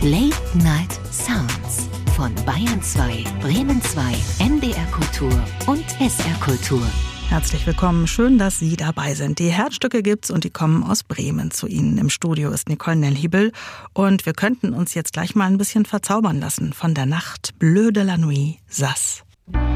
Late Night Sounds von Bayern 2, Bremen 2, NDR Kultur und SR Kultur. Herzlich willkommen, schön, dass Sie dabei sind. Die Herzstücke gibt's und die kommen aus Bremen zu Ihnen. Im Studio ist Nicole Nellhiebel und wir könnten uns jetzt gleich mal ein bisschen verzaubern lassen von der Nacht Bleu de la Nuit, Sass.